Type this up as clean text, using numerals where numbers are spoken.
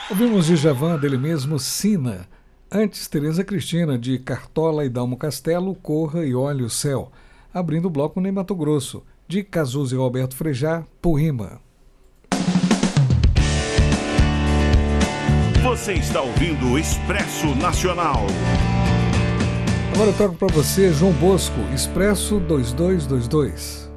Ouvimos de Djavan, dele mesmo, Sina. Antes, Tereza Cristina, de Cartola e Dalmo Castelo, Corra e Olhe o Céu. Abrindo o bloco, Ney Matogrosso, de Cazuza e Roberto Frejá, Poema. Você está ouvindo o Expresso Nacional. Agora eu trago para você João Bosco, Expresso 2222.